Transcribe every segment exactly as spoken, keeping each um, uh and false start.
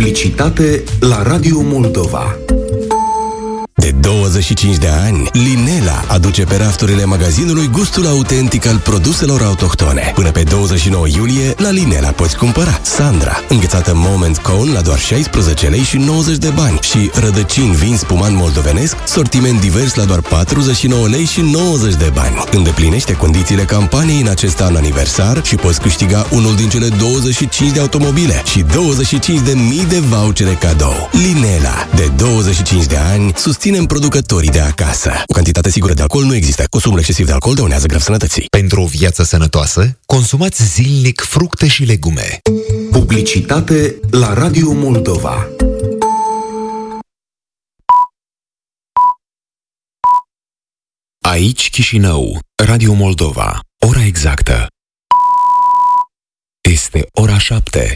Publicitate la Radio Moldova. De douăzeci și cinci de ani, Linela aduce pe rafturile magazinului gustul autentic al produselor autohtone. Până pe douăzeci și nouă iulie, la Linela poți cumpăra Sandra, înghețată Moment Cone la doar șaisprezece lei și nouăzeci de bani și rădăcini vin spumant moldovenesc, sortiment divers la doar patruzeci și nouă lei și nouăzeci de bani. Îndeplinește condițiile campaniei în acest an aniversar și poți câștiga unul din cele douăzeci și cinci de automobile și douăzeci și cinci de mii de vouchere cadou. Linela, de douăzeci și cinci de ani, susținem producătorii de acasă. O cantitate sigură de alcool nu există. Consumul excesiv de alcool dăunează grav sănătății. Pentru o viață sănătoasă, consumați zilnic fructe și legume. Publicitate la Radio Moldova. Aici Chișinău, Radio Moldova. Ora exactă este ora șapte.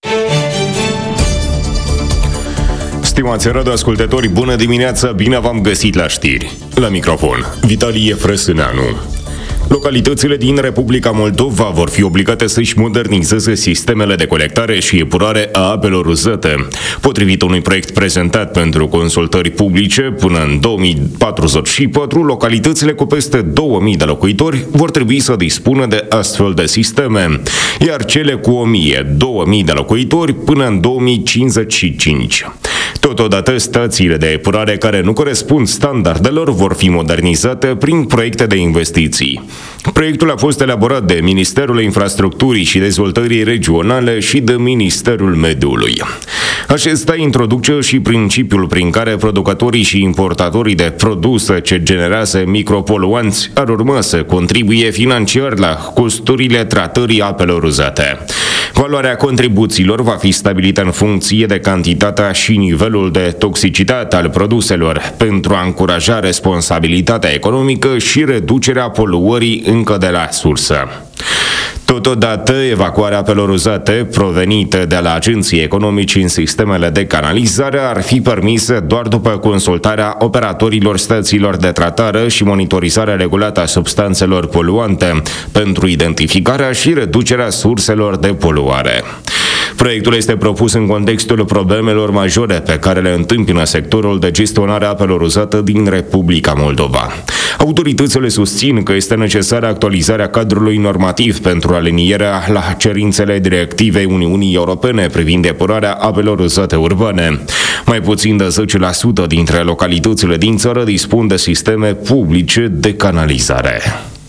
Stimați radioascultători, bună dimineața, bine v-am găsit la știri. La microfon, Vitalie Frăsâneanu. Localitățile din Republica Moldova vor fi obligate să-și modernizeze sistemele de colectare și epurare a apelor uzate. Potrivit unui proiect prezentat pentru consultări publice, până în două mii patruzeci și patru, localitățile cu peste două mii de locuitori vor trebui să dispună de astfel de sisteme, iar cele cu o mie - două mii de locuitori până în două mii cincizeci și cinci. Totodată, stațiile de epurare care nu corespund standardelor vor fi modernizate prin proiecte de investiții. Proiectul a fost elaborat de Ministerul Infrastructurii și Dezvoltării Regionale și de Ministerul Mediului. Acesta introduce și principiul prin care producătorii și importatorii de produse ce generează micropoluanți ar urma să contribuie financiar la costurile tratării apelor uzate. Valoarea contribuțiilor va fi stabilită în funcție de cantitatea și nivelul de toxicitate al produselor pentru a încuraja responsabilitatea economică și reducerea poluării încă de la sursă. Totodată, evacuarea apelor uzate provenite de la agenții economici în sistemele de canalizare ar fi permisă doar după consultarea operatorilor stațiilor de tratare și monitorizarea regulată a substanțelor poluante pentru identificarea și reducerea surselor de poluare. Proiectul este propus în contextul problemelor majore pe care le întâmpină sectorul de gestionare a apelor uzate din Republica Moldova. Autoritățile susțin că este necesară actualizarea cadrului normativ pentru alinierea la cerințele directivei Uniunii Europene privind epurarea apelor uzate urbane. Mai puțin de zece la sută dintre localitățile din țară dispun de sisteme publice de canalizare.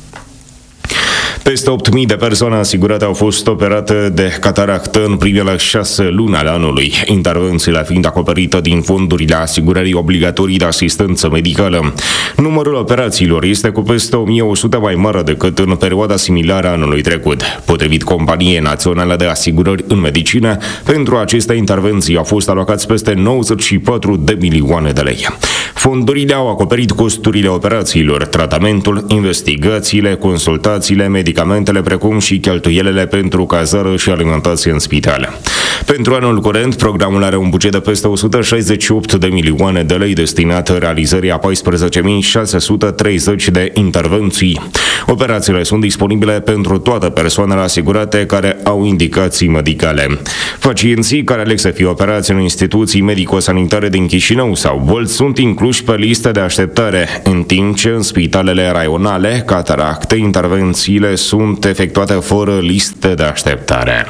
Peste opt mii de persoane asigurate au fost operate de cataractă în primele șase luni ale anului, intervențiile fiind acoperite din fondurile asigurării obligatorii de asistență medicală. Numărul operațiilor este cu peste o mie o sută mai mare decât în perioada similară a anului trecut. Potrivit Companiei Naționale de Asigurări în Medicină, pentru aceste intervenții au fost alocați peste nouăzeci și patru de milioane de lei. Fondurile au acoperit costurile operațiilor, tratamentul, investigațiile, consultațiile, medicamentele, precum și cheltuielile pentru cazare și alimentație în spital. Pentru anul curent, programul are un buget de peste o sută șaizeci și opt de milioane de lei destinat realizării a paisprezece mii șase sute treizeci de intervenții. Operațiile sunt disponibile pentru toate persoanele asigurate care au indicații medicale. Pacienții care aleg să fie operați în instituții medico-sanitare din Chișinău sau Bolți sunt incluși pe listă de așteptare, în timp ce în spitalele raionale, cataracte, intervențiile sunt efectuate fără liste de așteptare.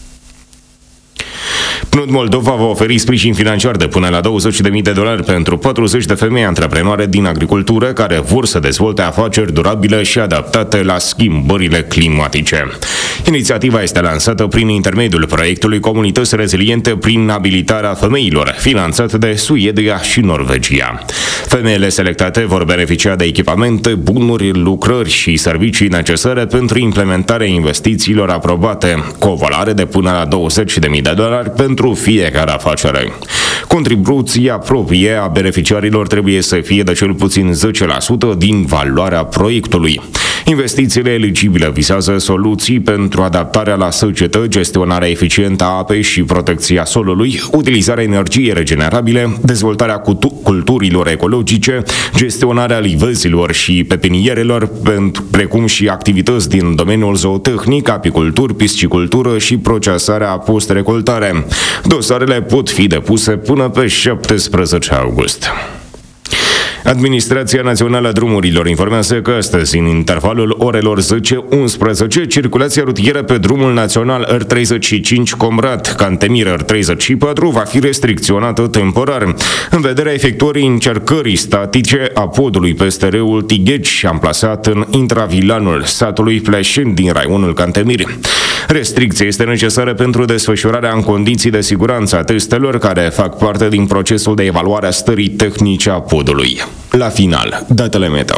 P N U D Moldova va oferi sprijin financiar de până la douăzeci de mii de dolari pentru patruzeci de femei antreprenoare din agricultură care vor să dezvolte afaceri durabile și adaptate la schimbările climatice. Inițiativa este lansată prin intermediul proiectului Comunități Reziliente prin abilitarea femeilor, finanțat de Suedia și Norvegia. Femeile selectate vor beneficia de echipamente, bunuri, lucrări și servicii necesare pentru implementarea investițiilor aprobate, cu o valoare de până la douăzeci de mii de dolari pentru fiecare afacere. Contribuția proprie a beneficiarilor trebuie să fie de cel puțin zece la sută din valoarea proiectului. Investițiile eligibile vizează soluții pentru adaptarea la săgetă, gestionarea eficientă a apei și protecția solului, utilizarea energiei regenerabile, dezvoltarea culturilor ecologice, gestionarea livezilor și pepinierelor, precum și activități din domeniul zootehnic, apicultură, piscicultură și procesarea post-recoltare. Dosarele pot fi depuse până pe șaptesprezece august. Administrația Națională a Drumurilor informează că astăzi, în intervalul orelor zece unsprezece, circulația rutieră pe drumul național R treizeci și cinci Comrat, Cantemir R treizeci și patru va fi restricționată temporar, în vederea efectuării încercării statice a podului peste râul Tigheci, amplasat în intravilanul satului Pleșeni din raionul Cantemir. Restricția este necesară pentru desfășurarea în condiții de siguranță a testelor care fac parte din procesul de evaluare a stării tehnice a podului. La final, datele meteo.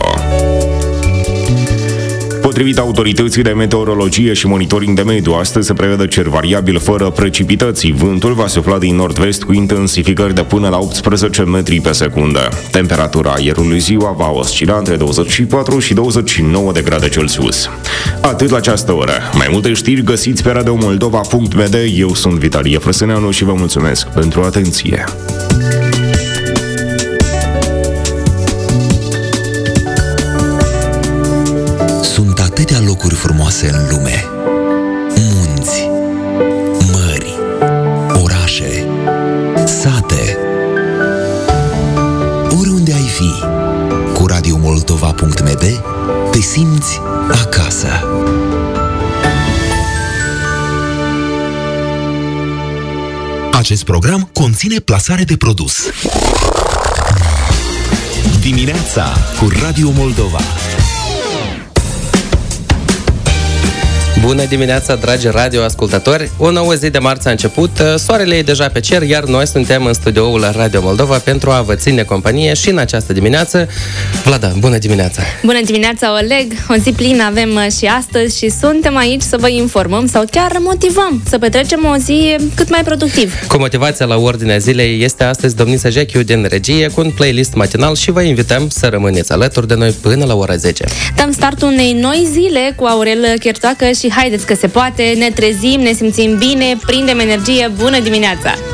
Potrivit autorității de meteorologie și monitoring de mediu, astăzi se prevede cer variabil fără precipitații. Vântul va sufla din nord-vest cu intensificări de până la optsprezece metri pe secundă. Temperatura aerului ziua va oscila între douăzeci și patru și douăzeci și nouă de grade Celsius. Atât la această oră. Mai multe știri găsiți pe radio moldova punct m d. Eu sunt Vitalie Frăsâneanu și vă mulțumesc pentru atenție. Sunt atâtea locuri frumoase în lume. Munți, mări, orașe, sate. Oriunde ai fi, cu radio moldova punct m d te simți acasă. Acest program conține plasare de produs. Dimineața cu Radio Moldova. Bună dimineața, dragi radioascultători! O nouă zi de marți a început, soarele e deja pe cer, iar noi suntem în studioul Radio Moldova pentru a vă ține companie și în această dimineață. Vlada, bună dimineața! Bună dimineața, Oleg! O zi plină avem și astăzi și suntem aici să vă informăm sau chiar motivăm să petrecem o zi cât mai productiv. Cu motivația la ordinea zilei este astăzi domnița Jechiu din regie cu un playlist matinal și vă invităm să rămâneți alături de noi până la ora zece. Dăm startul unei noi zile cu Aurel Chertoacă și haideți că se poate, ne trezim, ne simțim bine, prindem energie. Bună dimineața!